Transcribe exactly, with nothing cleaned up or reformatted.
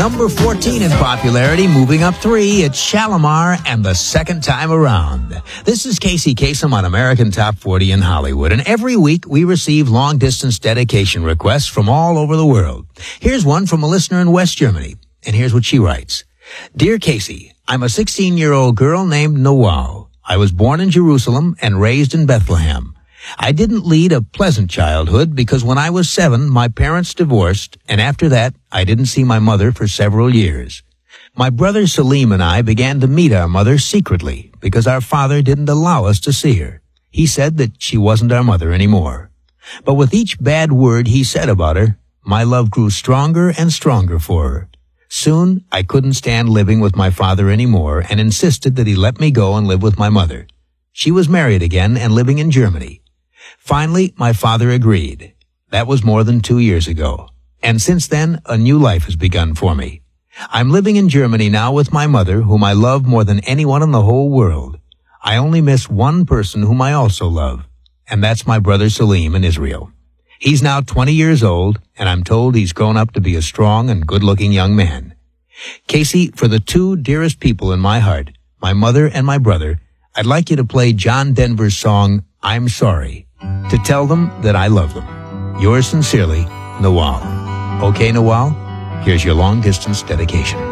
Number fourteen in popularity, moving up three, it's Shalimar and the Second Time Around. This is Casey Kasem on American Top forty in Hollywood, and every week we receive long-distance dedication requests from all over the world. Here's one from a listener in West Germany, and here's what she writes. Dear Casey, I'm a sixteen-year-old girl named Nawal. I was born in Jerusalem and raised in Bethlehem. I didn't lead a pleasant childhood because when I was seven, my parents divorced, and after that, I didn't see my mother for several years. My brother Salim and I began to meet our mother secretly because our father didn't allow us to see her. He said that she wasn't our mother anymore. But with each bad word he said about her, my love grew stronger and stronger for her. Soon, I couldn't stand living with my father anymore and insisted that he let me go and live with my mother. She was married again and living in Germany. Finally, my father agreed. That was more than two years ago. And since then, a new life has begun for me. I'm living in Germany now with my mother, whom I love more than anyone in the whole world. I only miss one person whom I also love, and that's my brother Salim in Israel. He's now twenty years old, and I'm told he's grown up to be a strong and good-looking young man. Casey, for the two dearest people in my heart, my mother and my brother, I'd like you to play John Denver's song, I'm Sorry, to tell them that I love them. Yours sincerely, Nawal. Okay, Nawal, here's your long-distance dedication.